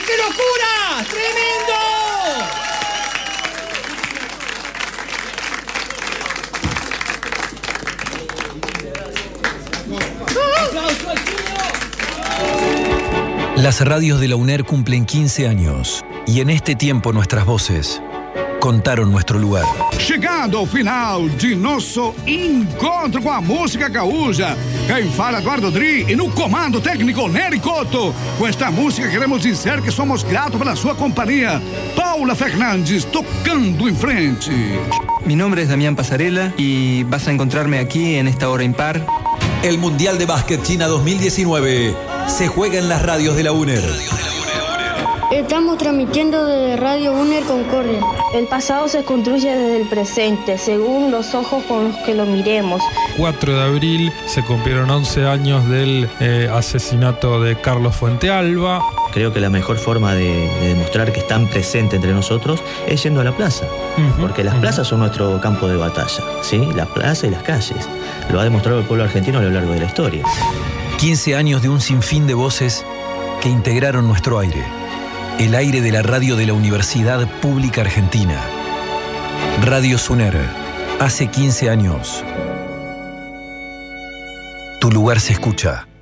¡Qué locura! ¡Tremendo! Las radios de la UNER cumplen 15 años y en este tiempo nuestras voces contaron nuestro lugar. Chegando ao final de nosso encontro com a música gaúcha. Quem fala, Eduardo Dri, e no comando técnico, Nery Couto. Com esta música queremos dizer que somos gratos pela sua companhia. Paula Fernandes, tocando em frente. Mi nombre es Damián Pasarela y vas a encontrarme aquí en esta hora impar. El Mundial de Básquet China 2019 se juega en las radios de la UNER. Estamos transmitiendo desde Radio UNER Concordia. El pasado se construye desde el presente, según los ojos con los que lo miremos. 4 de abril se cumplieron 11 años del asesinato de Carlos Fuentealba. Creo que la mejor forma de demostrar que están presentes entre nosotros es yendo a la plaza. Porque las plazas son nuestro campo de batalla, ¿sí? La plaza y las calles. Lo ha demostrado el pueblo argentino a lo largo de la historia. 15 años de un sinfín de voces que integraron nuestro aire. El aire de la radio de la Universidad Pública Argentina. Radio UNER. Hace 15 años. Tu lugar se escucha.